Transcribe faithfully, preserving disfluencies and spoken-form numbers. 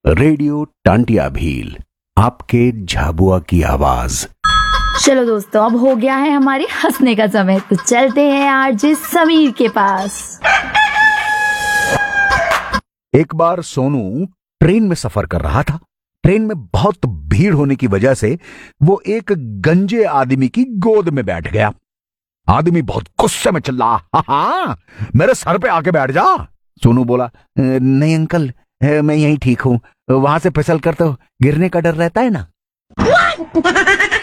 Radio Tantia Bhil, आपके झाबुआ की आवाज। चलो दोस्तों, अब हो गया है हमारे हंसने का समय, तो चलते हैं आरजे समीर के पास। एक बार सोनू ट्रेन में सफर कर रहा था। ट्रेन में बहुत भीड़ होने की वजह से वो एक गंजे आदमी की गोद में बैठ गया। आदमी बहुत गुस्से में चिल्ला, हा हा, मेरे सर पे आके बैठ जा। सोनू बोला, नहीं अंकल, मैं यहीं ठीक हूं, वहां से फिसल कर तो गिरने का डर रहता है ना।